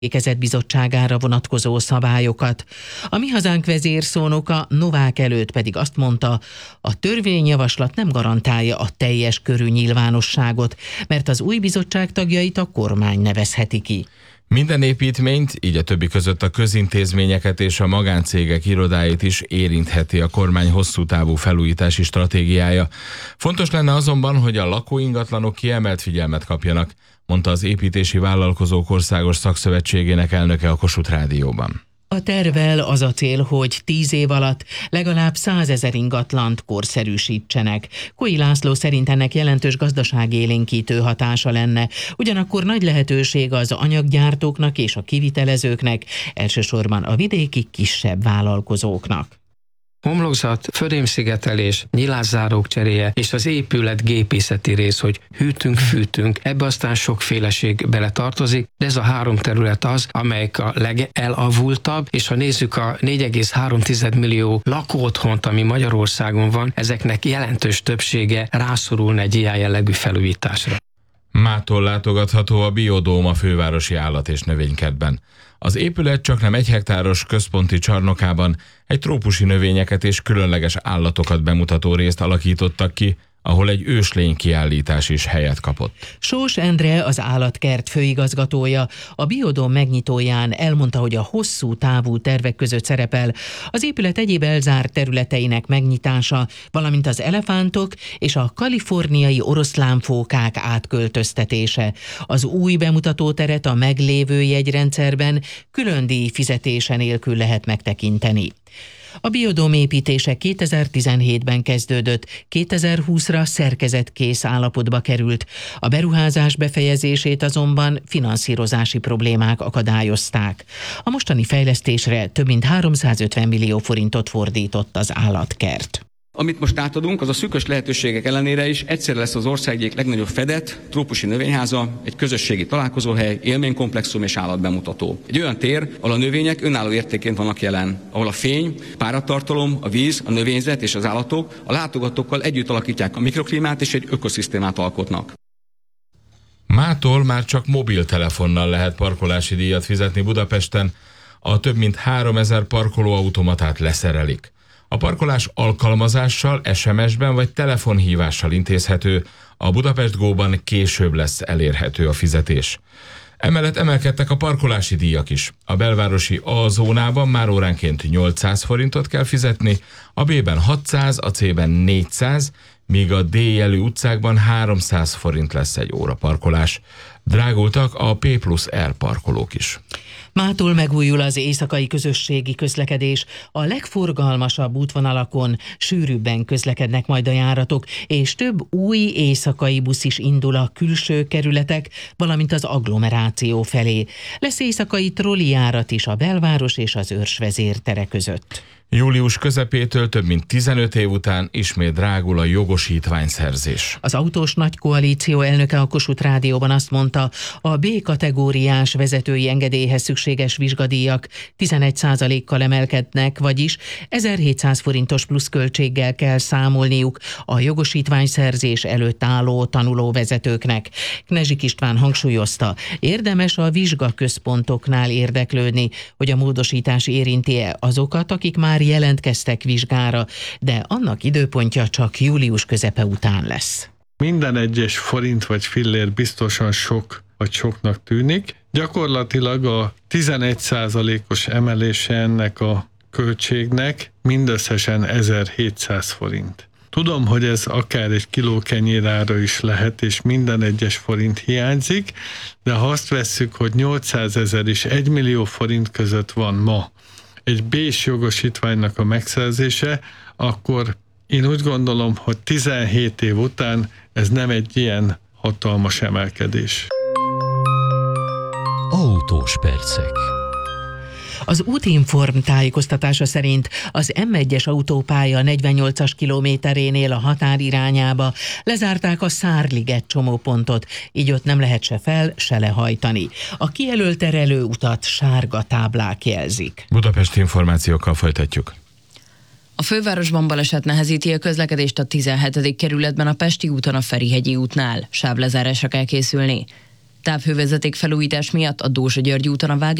Székezet bizottságára vonatkozó szabályokat. A Mi Hazánk vezérszónoka Novák előtt pedig azt mondta, a törvényjavaslat nem garantálja a teljes körű nyilvánosságot, mert az új bizottság tagjait a kormány nevezheti ki. Minden építményt, így a többi között a közintézményeket és a magáncégek irodáit is érintheti a kormány hosszú távú felújítási stratégiája. Fontos lenne azonban, hogy a lakóingatlanok kiemelt figyelmet kapjanak, mondta az Építési Vállalkozók Országos Szakszövetségének elnöke a Kossuth Rádióban. A tervvel az a cél, hogy 10 év alatt legalább 100 000 ingatlant korszerűsítsenek. Koi László szerint ennek jelentős gazdaságélénkítő hatása lenne, ugyanakkor nagy lehetőség az anyaggyártóknak és a kivitelezőknek, elsősorban a vidéki kisebb vállalkozóknak. Homlokzat, födémszigetelés, nyilászárók cseréje és az épület gépészeti rész, hogy hűtünk, fűtünk, ebbe aztán sokféleség bele tartozik, de ez a 3 terület az, amelyek a legelavultabb, és ha nézzük a 4,3 millió lakóotthont, ami Magyarországon van, ezeknek jelentős többsége rászorulna egy ilyen jellegű felújításra. Mától látogatható a Biodóm a fővárosi állat- és növénykertben. Az épület csaknem 1 hektáros központi csarnokában egy trópusi növényeket és különleges állatokat bemutató részt alakítottak ki, ahol egy őslény kiállítás is helyet kapott. Sós Endre, az állatkert főigazgatója, a Biodóm megnyitóján elmondta, hogy a hosszú távú tervek között szerepel az épület egyéb elzárt területeinek megnyitása, valamint az elefántok és a kaliforniai oroszlánfókák átköltöztetése. Az új bemutatóteret a meglévő jegyrendszerben külön díj fizetése nélkül lehet megtekinteni. A Biodóm építése 2017-ben kezdődött, 2020-ra szerkezetkész állapotba került. A beruházás befejezését azonban finanszírozási problémák akadályozták. A mostani fejlesztésre több mint 350 millió forintot fordított az állatkert. Amit most átadunk, az a szűkös lehetőségek ellenére is egyszerre lesz az ország egyik legnagyobb fedett, trópusi növényháza, egy közösségi találkozóhely, élménykomplexum és állatbemutató. Egy olyan tér, ahol a növények önálló értékként vannak jelen, ahol a fény, páratartalom, a víz, a növényzet és az állatok a látogatókkal együtt alakítják a mikroklímát és egy ökoszisztémát alkotnak. Mától már csak mobiltelefonnal lehet parkolási díjat fizetni Budapesten, a több mint 3000 parkolóautomatát leszerelik. A parkolás alkalmazással, SMS-ben vagy telefonhívással intézhető, a Budapest Go-ban később lesz elérhető a fizetés. Emellett emelkedtek a parkolási díjak is. A belvárosi A zónában már óránként 800 forintot kell fizetni, a B-ben 600, a C-ben 400, míg a D jelű utcákban 300 forint lesz egy óra parkolás. Drágultak a P+R parkolók is. Mától megújul az éjszakai közösségi közlekedés. A legforgalmasabb útvonalakon sűrűbben közlekednek majd a járatok, és több új éjszakai busz is indul a külső kerületek, valamint az agglomeráció felé. Lesz éjszakai trollijárat is a belváros és az Őrs vezértere között. Július közepétől több mint 15 év után ismét drágul a jogosítványszerzés. Az autós nagykoalíció elnöke a Kossuth Rádióban azt mondta, a B kategóriás vezetői engedélyhez szükséges vizsgadíjak 11%-kal emelkednek, vagyis 1700 forintos pluszköltséggel kell számolniuk a jogosítványszerzés előtt álló tanulóvezetőknek. Knezsik István hangsúlyozta, érdemes a vizsgaközpontoknál érdeklődni, hogy a módosítás érinti-e azokat, akik már jelentkeztek vizsgára, de annak időpontja csak július közepe után lesz. Minden egyes forint vagy fillér biztosan sok vagy soknak tűnik. Gyakorlatilag a 11%-os emelése ennek a költségnek mindösszesen 1700 forint. Tudom, hogy ez akár egy kiló kenyérára is lehet, és minden egyes forint hiányzik, de ha azt vesszük, hogy 800 000 és 1 millió forint között van ma egy B-s jogosítványnak a megszerzése, akkor én úgy gondolom, hogy 17 év után ez nem egy ilyen hatalmas emelkedés. Autós percek. Az Útinform tájékoztatása szerint az M1-es autópálya 48-as kilométerénél a határ irányába lezárták a Szárliget csomópontot, így ott nem lehet se fel, se lehajtani. A kijelölt terelőutat sárga táblák jelzik. Budapesti információkkal folytatjuk. A fővárosban baleset nehezíti a közlekedést a 17. kerületben a Pesti úton a Ferihegyi útnál. Sávlezárásra kell készülni. Távhővezeték felújítás miatt a Dózsa-György úton a